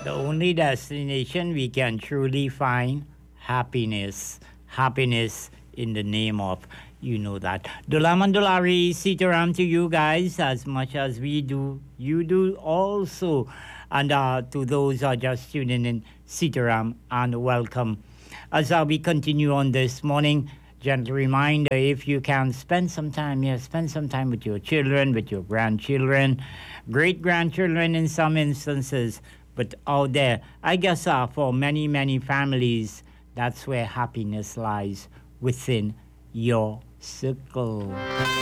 The only destination we can truly find happiness. Happiness in the name of, you know that. Dulaman Dulari, Sitaram to you guys as much as we do. You do also. And to those who are just tuning in, Sitaram and welcome. As we continue on this morning, gentle reminder if you can spend some time, spend some time with your children, with your grandchildren, great grandchildren in some instances. But out there, I guess for many, many families, that's where happiness lies within your circle.